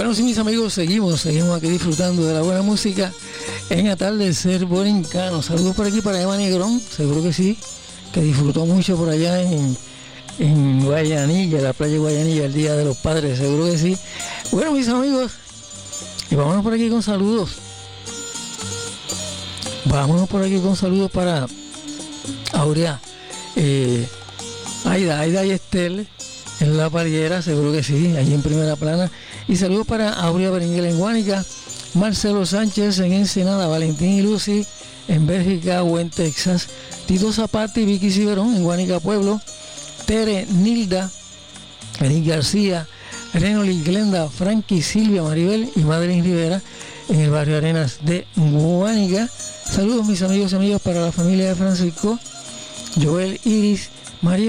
Bueno, sí, mis amigos, seguimos aquí disfrutando de la buena música en Atardecer Borincano. Saludos por aquí para Eva Negrón, seguro que sí, que disfrutó mucho por allá en Guayanilla, la playa de Guayanilla, el Día de los Padres, seguro que sí. Bueno, mis amigos, y vámonos por aquí con saludos. Vámonos por aquí con saludos para Aurea, Aida y Estel en La Parguera, seguro que sí, allí en primera plana. Y saludos para Aurea Berenguer en Guánica, Marcelo Sánchez en Ensenada, Valentín y Lucy en Bélgica o en Texas, Tito Zapata y Vicky Ciberón en Guánica Pueblo, Tere, Nilda, Eric García, Renoli, Glenda, Frankie, Silvia, Maribel y Madeline Rivera en el barrio Arenas de Guánica. Saludos mis amigos y amigas para la familia de Francisco, Joel, Iris, María